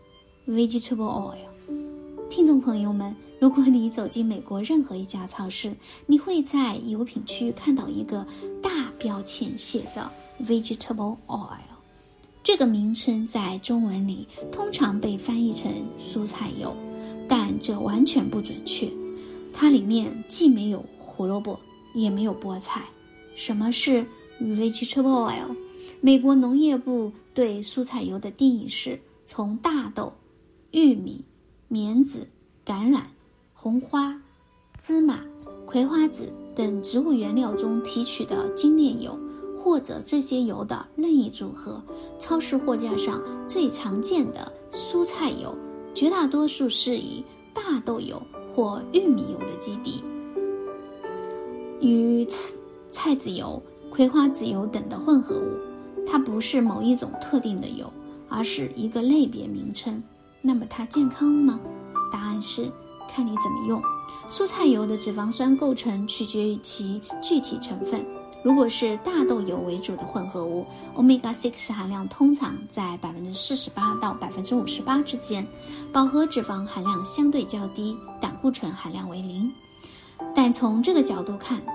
vegetable oil。 听众朋友们，如果你走进美国任何一家超市，你会在油品区看到一个大标签写着 vegetable oil。 这个名称在中文里通常被翻译成蔬菜油，但这完全不准确。它里面既没有胡萝卜也没有菠菜。什么是 vegetable oil？ 美国农业部对蔬菜油的定义是从大豆、玉米、棉籽、橄榄、红花、芝麻、葵花籽等植物原料中提取的精炼油，或者这些油的任意组合。超市货架上最常见的蔬菜油，绝大多数是以大豆油或玉米油的基底，与菜籽油、葵花籽油等的混合物。它不是某一种特定的油， 而是一个类别名称。那么它健康吗？答案是看你怎么用。蔬菜油的脂肪酸构成取决于其具体成分，如果是大豆油为主的混合物 欧米伽六 含量通常在 百分之四十八 到 百分之五十八 之间，饱和脂肪含量相对较低，胆固醇含量为零。但从这个角度看，